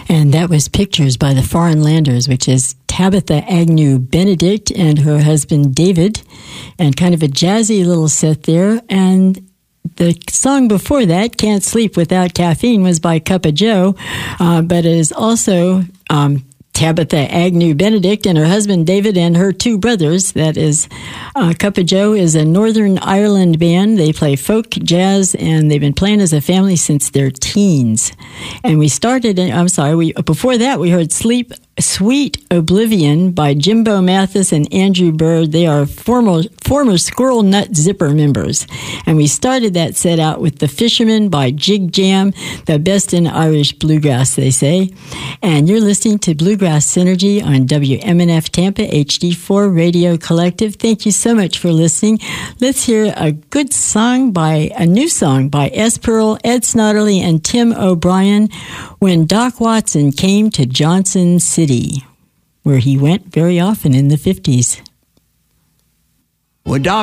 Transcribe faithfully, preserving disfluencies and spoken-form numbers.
And that was Pictures by the Foreign Landers, which is Tabitha Agnew Benedict and her husband David, and kind of a jazzy little set there. And the song before that, Can't Sleep Without Caffeine, was by Cup of Joe, uh, but it is also um, Tabitha Agnew Benedict and her husband David and her two brothers. That is, uh, Cup of Joe is a Northern Ireland band. They play folk, jazz, and they've been playing as a family since their teens. And we started, in, I'm sorry, we before that we heard Sleep Sweet Oblivion by Jimbo Mathis and Andrew Bird. They are former former Squirrel Nut Zipper members. And we started that set out with The Fisherman by Jig Jam, the best in Irish bluegrass, they say. And you're listening to Bluegrass Synergy on W M N F Tampa H D four Radio Collective. Thank you so much for listening. Let's hear a good song by, a new song by S. Pearl, Ed Snodderly, and Tim O'Brien, When Doc Watson Came to Johnson City, where he went very often in the fifties. When Doc